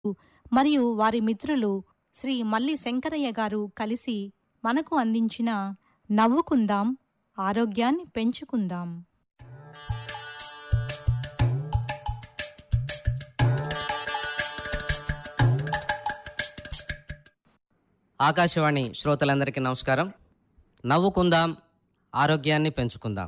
మరియు వారి మిత్రులు శ్రీ మల్లి శంకరయ్య గారు కలిసి మనకు అందించిన నవ్వుకుందాం, ఆరోగ్యాన్ని పెంచుకుందాం. ఆకాశవాణి శ్రోతలందరికీ నమస్కారం. నవ్వుకుందాం, ఆరోగ్యాన్ని పెంచుకుందాం.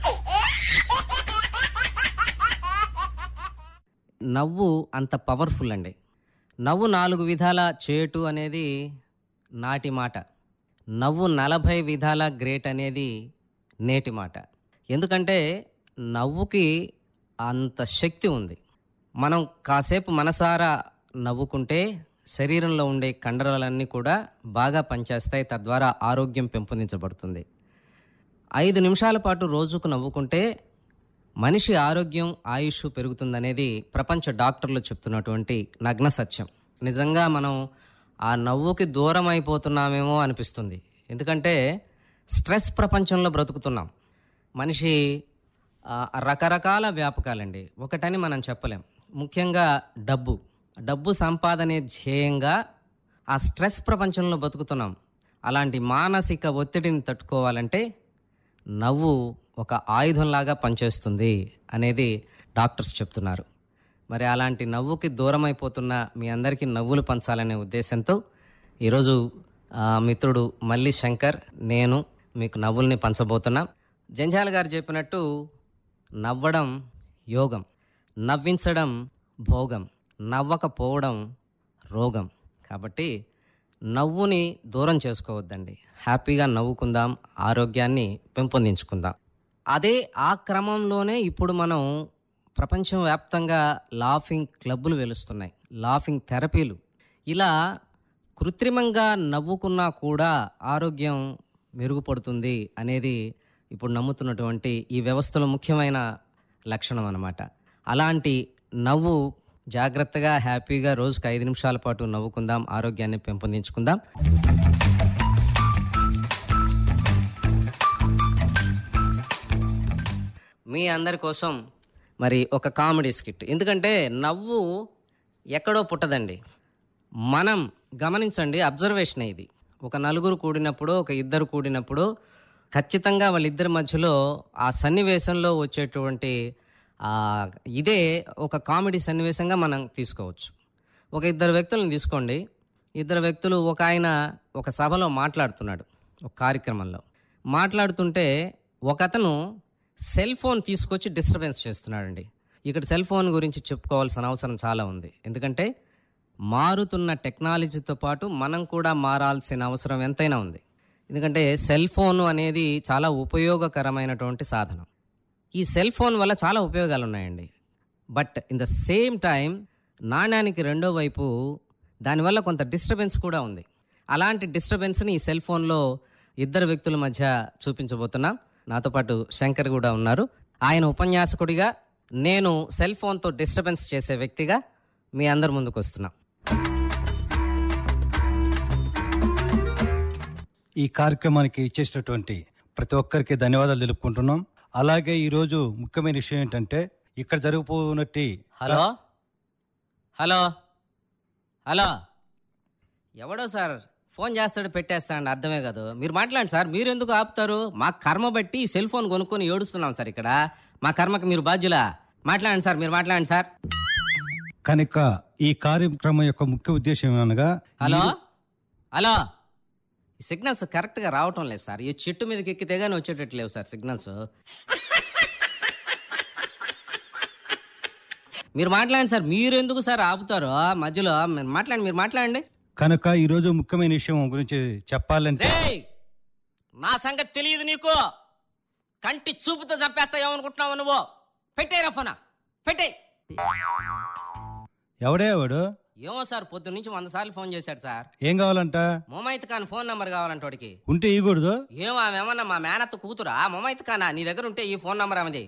నవ్వు అంత పవర్ఫుల్ అండి. నవ్వు 4 విధాల చేటు అనేది నాటి మాట. నవ్వు 40 విధాల గ్రేట్ అనేది నేటి మాట. ఎందుకంటే నవ్వుకి అంత శక్తి ఉంది. మనం కాసేపు మనసారా నవ్వుకుంటే శరీరంలో ఉండే కండరాలన్నీ కూడా బాగా పనిచేస్తాయి. తద్వారా ఆరోగ్యం పెంపొందించబడుతుంది. 5 నిమిషాల పాటు రోజుకు నవ్వుకుంటే మనిషి ఆరోగ్యం, ఆయుష్ పెరుగుతుందనేది ప్రపంచ డాక్టర్లు చెప్తున్నటువంటి నగ్న సత్యం. నిజంగా మనం ఆ నవ్వుకి దూరం అయిపోతున్నామేమో అనిపిస్తుంది. ఎందుకంటే స్ట్రెస్ ప్రపంచంలో బ్రతుకుతున్నాం. మనిషి రకరకాల వ్యాపకాలండి, ఒకటని మనం చెప్పలేం. ముఖ్యంగా డబ్బు సంపాదనే ధ్యేయంగా ఆ స్ట్రెస్ ప్రపంచంలో బతుకుతున్నాం. అలాంటి మానసిక ఒత్తిడిని తట్టుకోవాలంటే నవ్వు ఒక ఆయుధంలాగా పనిచేస్తుంది అనేది డాక్టర్స్ చెప్తున్నారు. మరి అలాంటి నవ్వుకి దూరం అయిపోతున్న మీ అందరికీ నవ్వులు పంచాలనే ఉద్దేశంతో ఈరోజు మిత్రుడు మల్లి శంకర్, నేను మీకు నవ్వుల్ని పంచబోతున్నాం. జంజాల గారు చెప్పినట్టు నవ్వడం యోగం, నవ్వించడం భోగం, నవ్వకపోవడం రోగం. కాబట్టి నవ్వుని దూరం చేసుకోవద్దండి. హ్యాపీగా నవ్వుకుందాం, ఆరోగ్యాన్ని పెంపొందించుకుందాం. అదే ఆ క్రమంలోనే ఇప్పుడు మనం ప్రపంచవ్యాప్తంగా లాఫింగ్ క్లబ్బులు వెలుస్తున్నాయి, లాఫింగ్ థెరపీలు. ఇలా కృత్రిమంగా నవ్వుకున్నా కూడా ఆరోగ్యం మెరుగుపడుతుంది అనేది ఇప్పుడు నమ్ముతున్నటువంటి ఈ వ్యవస్థలో ముఖ్యమైన లక్షణం అన్నమాట. అలాంటి నవ్వు జాగ్రత్తగా, హ్యాపీగా రోజుకు 5 నిమిషాల పాటు నవ్వుకుందాం, ఆరోగ్యాన్ని పెంపొందించుకుందాం. మీ అందరి కోసం మరి ఒక కామెడీ స్కిట్. ఎందుకంటే నవ్వు ఎక్కడో పుట్టదండి, మనం గమనించండి. అబ్జర్వేషన్ ఇది. ఒక నలుగురు కూడినప్పుడు, ఒక ఇద్దరు కూడినప్పుడు ఖచ్చితంగా వాళ్ళిద్దరి మధ్యలో ఆ సన్నివేశంలో వచ్చేటువంటి ఇదే ఒక కామెడీ సన్నివేశంగా మనం తీసుకోవచ్చు. ఒక 2 వ్యక్తులను తీసుకోండి. 2 వ్యక్తులు, ఒక ఆయన ఒక సభలో మాట్లాడుతున్నాడు, ఒక కార్యక్రమంలో మాట్లాడుతుంటే ఒక అతను సెల్ ఫోన్ తీసుకొచ్చి డిస్టర్బెన్స్ చేస్తున్నాడండి. ఇక్కడ సెల్ ఫోన్ గురించి చెప్పుకోవాల్సిన అవసరం చాలా ఉంది. ఎందుకంటే మారుతున్న టెక్నాలజీతో పాటు మనం కూడా మారాల్సిన అవసరం ఎంతైనా ఉంది. ఎందుకంటే సెల్ ఫోన్ అనేది చాలా ఉపయోగకరమైనటువంటి సాధనం. ఈ సెల్ ఫోన్ వల్ల చాలా ఉపయోగాలు ఉన్నాయండి. But in the same time నాణ్యానికి రెండో వైపు దానివల్ల కొంత డిస్టర్బెన్స్ కూడా ఉంది. అలాంటి డిస్టర్బెన్స్ని ఈ సెల్ ఫోన్లో 2 వ్యక్తుల మధ్య చూపించబోతున్నాం. నాతో పాటు శంకర్ కూడా ఉన్నారు. ఆయన ఉపన్యాసకుడిగా, నేను సెల్ ఫోన్తో డిస్టర్బెన్స్ చేసే వ్యక్తిగా మీ అందరి ముందుకు వస్తున్నాం. ఈ కార్యక్రమానికి ఇచ్చేసినటువంటి ప్రతి ఒక్కరికి ధన్యవాదాలు తెలుపుకుంటున్నాం. అలాగే ఈరోజు ముఖ్యమైన విషయం ఏంటంటే ఇక్కడ జరగబోనట్టి హలో హలో హలో ఎవడో సార్ ఫోన్ చేస్తాడు, పెట్టేస్తాడు, అర్థమే కాదు. మీరు మాట్లాడండి సార్. మీరు ఎందుకు ఆపుతారు? మా కర్మ బట్టి సెల్ ఫోన్ కొనుక్కొని ఏడుస్తున్నాం సార్. ఇక్కడ మా కర్మకి మీరు బాధ్యులా? మాట్లాడండి సార్, మీరు మాట్లాడండి సార్. కనుక ఈ కార్యక్రమం యొక్క ముఖ్య ఉద్దేశం ఏమనగా, హలో హలో సిగ్నల్స్ కరెక్ట్గా రావటం లేదు సార్. ఈ చెట్టు మీదకి ఎక్కితే గానీ వచ్చేటట్టు లేవు సార్ సిగ్నల్స్. మీరు మాట్లాడండి సార్. మీరు ఎందుకు సార్ ఆపుతారు మధ్యలో? మీరు మాట్లాడండి. కనుక ఈరోజు ముఖ్యమైన విషయం గురించి చెప్పాలంటే, నా సంగతి తెలియదు నీకు. కంటి చూపుతో చంపేస్తా ఏమనుకుంటున్నావు నువ్వు? పెట్టేరా ఫోన్, పెట్టే. ఎవడే వాడు? ఏమో సార్, పొద్దు నుంచి 100 సార్లు ఫోన్ చేశాడు సార్. ఏం కావాలంట? మొమైత్ ఖాన్ ఫోన్ నంబర్ కావాలంట వాడికి. ఉంటే ఇవ్వకూడదు? ఏమో ఆమెమన్నా మా మేనత్త కూతురా? మొమైత్ ఖానా? నీ దగ్గర ఉంటే ఈ ఫోన్ నంబర్ ఆమెది.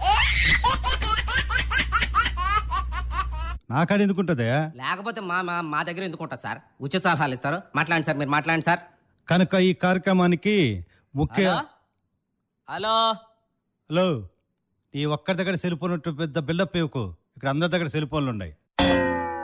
నాకాడ ఎందుకుంటదే? లేకపోతే మా దగ్గర ఎందుకుంటా సార్? ఉచిత సలహాలు ఇస్తారు. మాట్లాడండి సార్, మీరు మాట్లాడండి సార్. కనుక ఈ కార్యక్రమానికి ముఖ్య హలో హలో ఈ ఒక్కరి దగ్గర సెల్ ఫోన్ పెద్ద బిల్డప్ ఇవ్వకు. ఇక్కడ అందరి దగ్గర సెల్ ఫోన్లు ఉన్నాయి.